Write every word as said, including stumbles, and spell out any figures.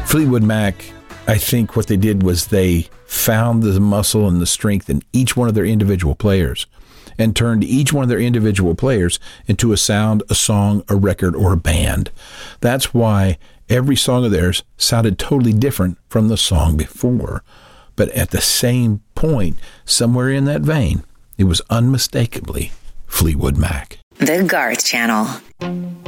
Fleetwood Mac, I think what they did was they found the muscle and the strength in each one of their individual players and turned each one of their individual players into a sound, a song, a record, or a band. That's why every song of theirs sounded totally different from the song before. But at the same point, somewhere in that vein, it was unmistakably Fleetwood Mac. The Garth Channel.